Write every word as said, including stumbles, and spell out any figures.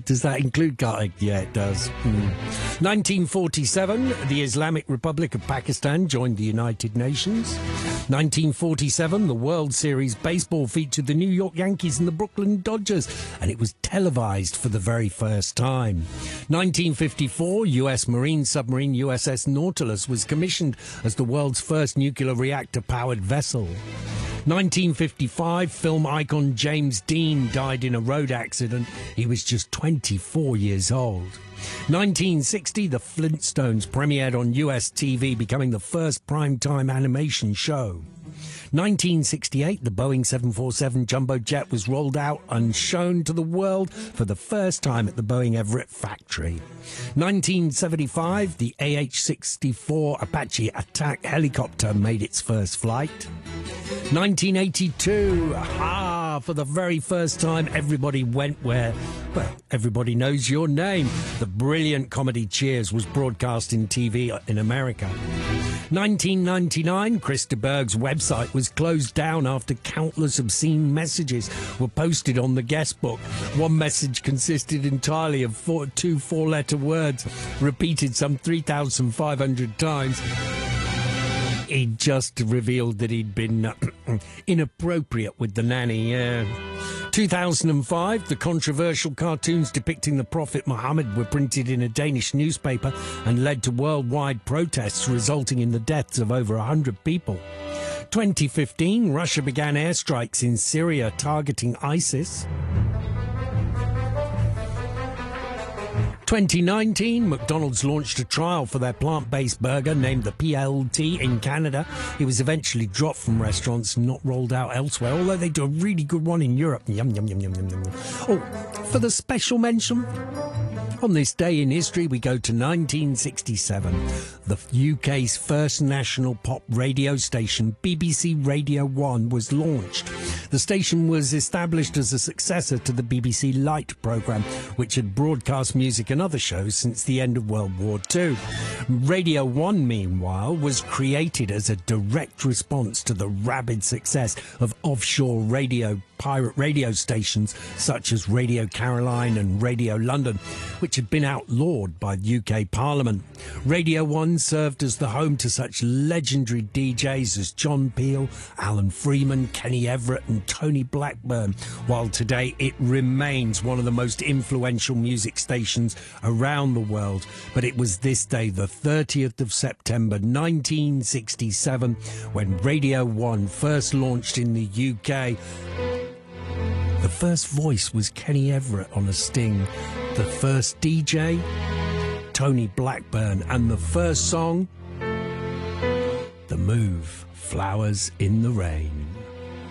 Does that include Garlic? Yeah, it does. Mm. nineteen forty-seven, the Islamic Republic of Pakistan joined the United Nations. nineteen forty-seven, the World Series baseball featured the New York Yankees and the Brooklyn Dodgers, and it was televised for the very first time. nineteen fifty-four, U S Marine submarine U S S Nautilus was commissioned as the world's first nuclear reactor-powered vessel. nineteen fifty-five, film icon James Dean died in a road accident. He was just twenty-four years old. nineteen sixty, The Flintstones premiered on U S T V, becoming the first primetime animation show. nineteen sixty-eight, the Boeing seven forty-seven jumbo jet was rolled out and shown to the world for the first time at the Boeing Everett factory. nineteen seventy-five, the A H sixty-four Apache attack helicopter made its first flight. nineteen eighty-two, ah, for the very first time, everybody went where, well, everybody knows your name. The brilliant comedy Cheers was broadcast in T V in America. nineteen ninety-nine, Chris de Burgh's website was closed down after countless obscene messages were posted on the guest book. One message consisted entirely of four, two four-letter words, repeated some three thousand five hundred times. He just revealed that he'd been uh, inappropriate with the nanny. Uh, two thousand five, the controversial cartoons depicting the Prophet Muhammad were printed in a Danish newspaper and led to worldwide protests, resulting in the deaths of over one hundred people. twenty fifteen, Russia began airstrikes in Syria targeting ISIS. twenty nineteen, McDonald's launched a trial for their plant-based burger named the P L T in Canada. It was eventually dropped from restaurants and not rolled out elsewhere, although they do a really good one in Europe. Yum, yum, yum, yum, yum, yum. Oh, for the special mention, on this day in history, we go to nineteen sixty-seven. The U K's first national pop radio station, B B C Radio one, was launched. The station was established as a successor to the B B C Light programme, which had broadcast music and other shows since the end of World War Two. Radio one, meanwhile, was created as a direct response to the rabid success of offshore radio pirate radio stations such as Radio Caroline and Radio London, which had been outlawed by the U K Parliament. Radio one served as the home to such legendary D Js as John Peel, Alan Freeman, Kenny Everett and Tony Blackburn, while today it remains one of the most influential music stations around the world. But it was this day, the thirtieth of September nineteen sixty-seven, when Radio one first launched in the U K. The first voice was Kenny Everett on a Sting, the first D J, Tony Blackburn, and the first song, The Move, Flowers in the Rain.